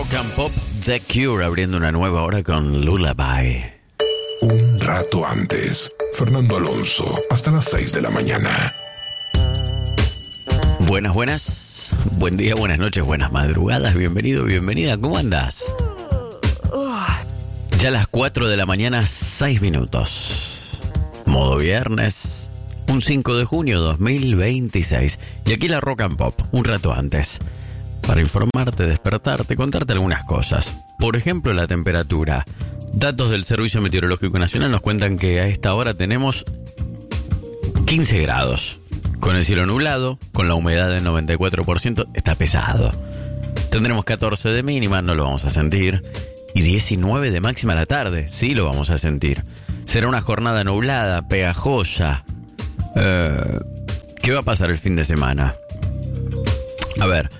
Rock and Pop, The Cure, abriendo una nueva hora con Lullaby. Un rato antes, Fernando Alonso, hasta las 6 de la mañana. Buenas, buen día, buenas noches, buenas madrugadas, bienvenido, bienvenida, ¿cómo andás? Ya a las 4 de la mañana, 6 minutos. Modo viernes, un 5 de junio 2026. Y aquí la Rock and Pop, un rato antes. Para informarte, despertarte, contarte algunas cosas. Por ejemplo, la temperatura. Datos del Servicio Meteorológico Nacional nos cuentan que a esta hora tenemos 15 grados. Con el cielo nublado, con la humedad del 94%, está pesado. Tendremos 14 de mínima, no lo vamos a sentir. Y 19 de máxima a la tarde, sí lo vamos a sentir. Será una jornada nublada, pegajosa. ¿Qué va a pasar el fin de semana? A ver,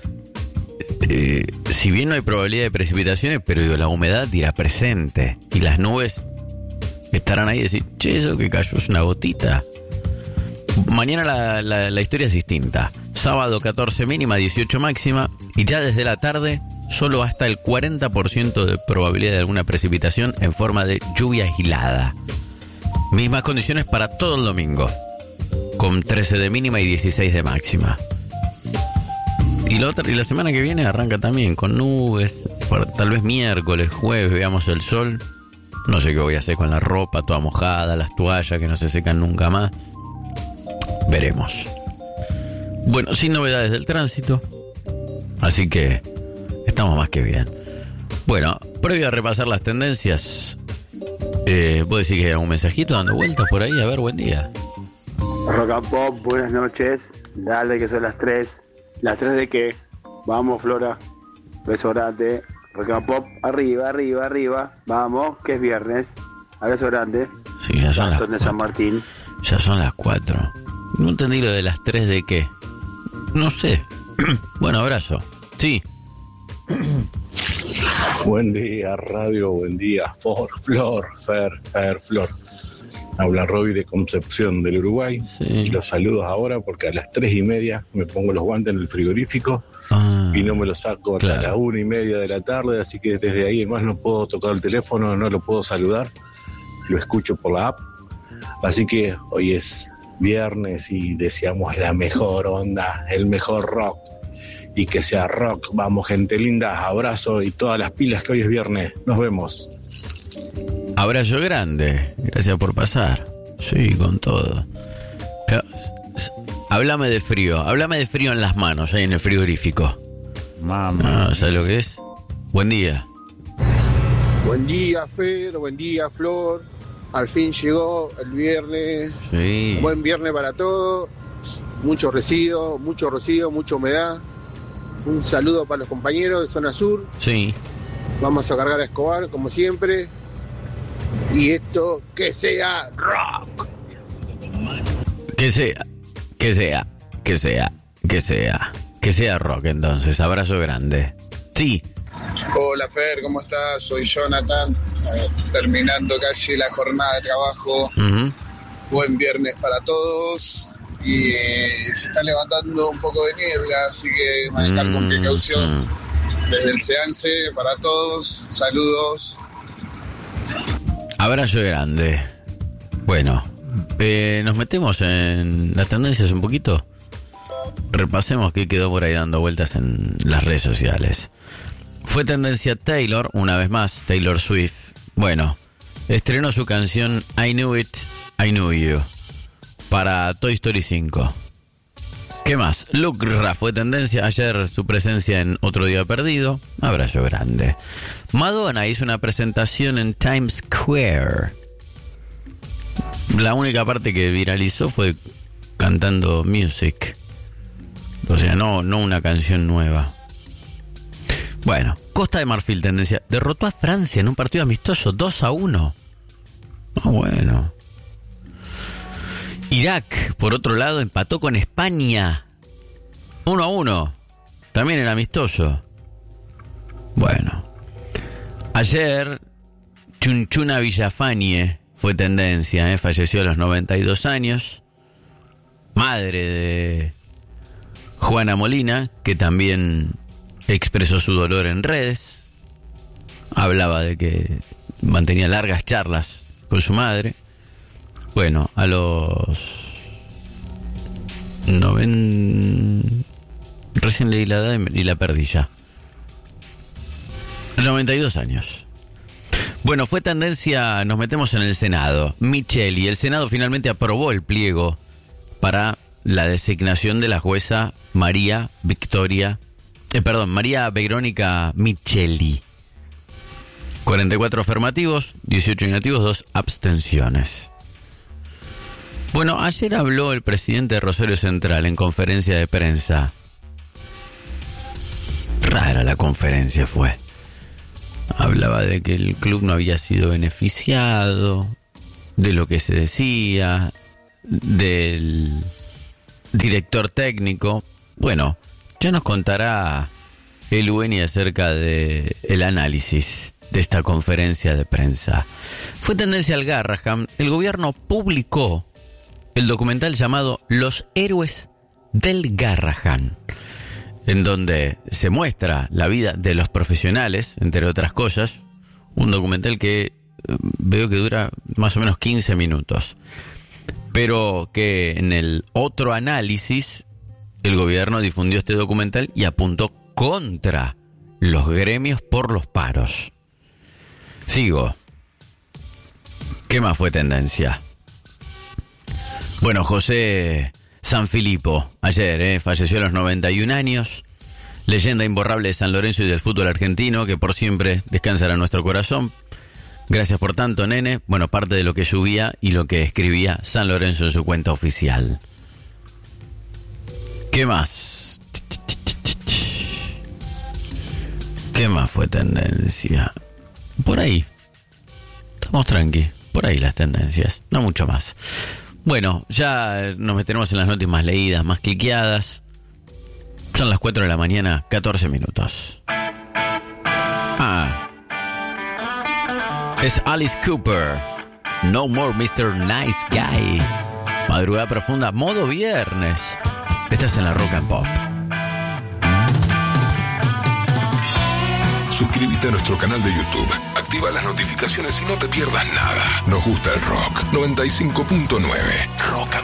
si bien no hay probabilidad de precipitaciones, pero la humedad irá presente. Y las nubes estarán ahí y decir, che, eso que cayó es una gotita. Mañana la historia es distinta. Sábado 14 mínima, 18 máxima. Y ya desde la tarde, solo hasta el 40% de probabilidad de alguna precipitación en forma de lluvia aislada. Mismas condiciones para todo el domingo, con 13 de mínima y 16 de máxima. Y la semana que viene arranca también con nubes. Tal vez miércoles, jueves veamos el sol. No sé qué voy a hacer con la ropa toda mojada, las toallas que no se secan nunca más. Veremos. Bueno, sin novedades del tránsito, así que estamos más que bien. Bueno, previo a repasar las tendencias, ¿vos decís que hay algún mensajito dando vueltas por ahí? A ver, buen día. Rock and Pop, buenas noches. Dale que son las 3. ¿Las 3 de qué? Vamos, Flora. Beso grande. Rock and Pop, arriba, arriba, arriba. Vamos, que es viernes. Abrazo grande. Sí, ya son las 4. De San Martín. Ya son las 4. No entendí lo de las 3 de qué. No sé. Bueno, abrazo. Sí. Buen día, radio, buen día, Flor. Habla Roby de Concepción del Uruguay. Sí. Y los saludos ahora porque a las 3:30 me pongo los guantes en el frigorífico y no me los saco hasta las 1:30 de la tarde, así que desde ahí además no puedo tocar el teléfono, no lo puedo saludar, lo escucho por la app. Así que hoy es viernes y deseamos la mejor onda, el mejor rock. Y que sea rock. Vamos, gente linda, abrazo y todas las pilas que hoy es viernes. Nos vemos. Abrazo grande. Gracias por pasar. Sí, con todo. Háblame de frío en las manos, ahí en el frigorífico. Mamá. ¿Sabes lo que es? Buen día. Buen día, Fer. Buen día, Flor. Al fin llegó el viernes. Sí. Buen viernes para todos. Mucho rocío, mucha humedad. Un saludo para los compañeros de Zona Sur. Sí. Vamos a cargar a Escobar, como siempre. Y esto, que sea rock. Que sea rock, entonces. Abrazo grande. Sí. Hola, Fer, ¿cómo estás? Soy Jonathan. Terminando casi la jornada de trabajo. Uh-huh. Buen viernes para todos. Y se está levantando un poco de niebla, así que manejar con precaución. Desde el Seance para todos, saludos. Abrazo grande. Bueno, nos metemos en las tendencias un poquito. Repasemos qué quedó por ahí dando vueltas en las redes sociales. Fue tendencia Taylor, una vez más, Taylor Swift. Bueno, estrenó su canción I Knew It, I Knew You para Toy Story 5. ¿Qué más? Luke Ra fue tendencia ayer, su presencia en Otro Día Perdido. Abrazo grande. Madonna hizo una presentación en Times Square. La única parte que viralizó fue cantando Music. O sea, no una canción nueva. Bueno, Costa de Marfil, tendencia. Derrotó a Francia en un partido amistoso 2-1. Bueno. Irak, por otro lado, empató con España 1-1. También era amistoso. Bueno. Ayer, Chunchuna Villafañe fue tendencia, falleció a los 92 años. Madre de Juana Molina, que también expresó su dolor en redes. hablaba de que mantenía largas charlas con su madre. Bueno, a los recién leí la edad y la perdí ya. 92 años. Bueno, fue tendencia, nos metemos en el Senado. Micheli, el Senado finalmente aprobó el pliego para la designación de la jueza María Verónica Micheli. 44 afirmativos, 18 negativos, 2 abstenciones. Bueno, ayer habló el presidente de Rosario Central en conferencia de prensa. Rara la conferencia fue. Hablaba de que el club no había sido beneficiado, de lo que se decía, del director técnico. Bueno, ya nos contará el Ueni acerca del análisis de esta conferencia de prensa. Fue tendencia al Garrahan. El gobierno publicó el documental llamado Los Héroes del Garrahan, en donde se muestra la vida de los profesionales, entre otras cosas. Un documental que veo que dura más o menos 15 minutos. Pero que en el otro análisis, el gobierno difundió este documental y apuntó contra los gremios por los paros. Sigo. ¿Qué más fue tendencia? Bueno, José Sanfilippo, ayer, falleció a los 91 años. Leyenda imborrable de San Lorenzo y del fútbol argentino, que por siempre descansará en nuestro corazón. Gracias por tanto, nene. Bueno, parte de lo que subía y lo que escribía San Lorenzo en su cuenta oficial. ¿Qué más? ¿Qué más fue tendencia? Por ahí. Estamos tranqui. Por ahí las tendencias. No mucho más. Bueno, ya nos meteremos en las noticias más leídas, más cliqueadas. Son las 4 de la mañana, 14 minutos. Es Alice Cooper. No More Mr. Nice Guy. Madrugada profunda, modo viernes. Estás en la Rock and Pop. Suscríbete a nuestro canal de YouTube. Activa las notificaciones y no te pierdas nada. Nos gusta el rock. 95.9. Rock and